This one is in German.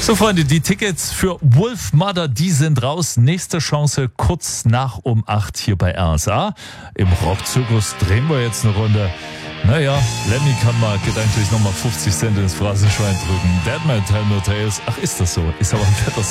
So, Freunde, die Tickets für Wolfmother, die sind raus. Nächste Chance kurz nach um 8 hier bei RSA. Im Rockzirkus drehen wir jetzt eine Runde. Naja, Lemmy kann mal gedanklich nochmal 50 Cent ins Phrasenschwein drücken. Deadman Tell No Tales. Ach, ist das so? Ist aber ein fetter